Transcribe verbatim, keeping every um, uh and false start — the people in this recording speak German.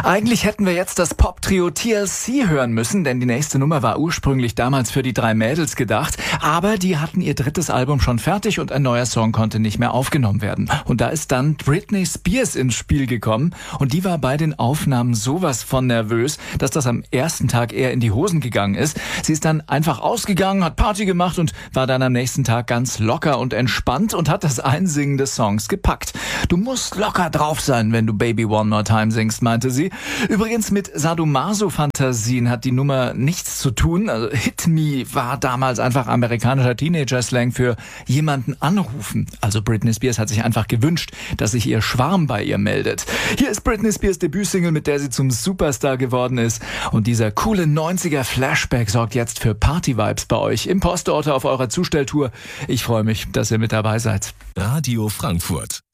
Eigentlich hätten wir jetzt das Pop-Trio T L C hören müssen, denn die nächste Nummer war ursprünglich damals für die drei Mädels gedacht. Aber die hatten ihr drittes Album schon fertig und ein neuer Song konnte nicht mehr aufgenommen werden. Und da ist dann Britney Spears ins Spiel gekommen und die war bei den Aufnahmen sowas von nervös, dass das am ersten Tag eher in die Hosen gegangen ist. Sie ist dann einfach ausgegangen, hat Party gemacht und war dann am nächsten Tag ganz locker und entspannt und hat das Einsingen des Songs gepackt. Du musst locker drauf sein, wenn du Baby One More Time singst, meinte sie. Übrigens mit Sadomaso-Fantasien hat die Nummer nichts zu tun. Also Hit Me war damals einfach amerikanischer Teenager-Slang für jemanden anrufen. Also Britney Spears hat sich einfach gewünscht, dass sich ihr Schwarm bei ihr meldet. Hier ist Britney Spears Debütsingle, mit der sie zum Superstar geworden ist. Und dieser coole neunziger-Flashback sorgt jetzt für Party-Vibes bei euch im Postorte auf eurer Zustelltour. Ich freue mich, dass ihr mit dabei seid. Radio Frankfurt.